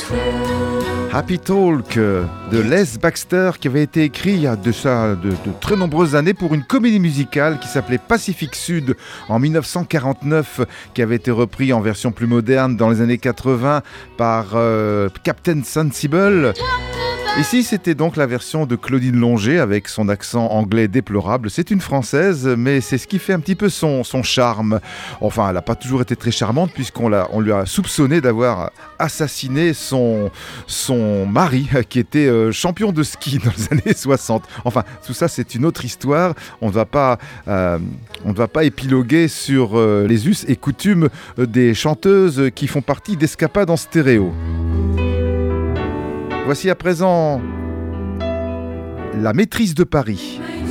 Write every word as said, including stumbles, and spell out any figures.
Happy Talk de Les Baxter, qui avait été écrit il y a de ça de, de très nombreuses années pour une comédie musicale qui s'appelait Pacific Sud en dix-neuf cent quarante-neuf, qui avait été repris en version plus moderne dans les années quatre-vingts par euh, Captain Sensible. Ici, c'était donc la version de Claudine Longet avec son accent anglais déplorable. C'est une Française, mais c'est ce qui fait un petit peu son, son charme. Enfin, elle n'a pas toujours été très charmante puisqu'on l'a, on lui a soupçonné d'avoir assassiné son, son mari qui était euh, champion de ski dans les années soixante. Enfin, tout ça, c'est une autre histoire. On ne va pas, euh, on ne va pas épiloguer sur euh, les us et coutumes des chanteuses qui font partie d'Escapades en stéréo. Voici à présent La maîtrise de Paris.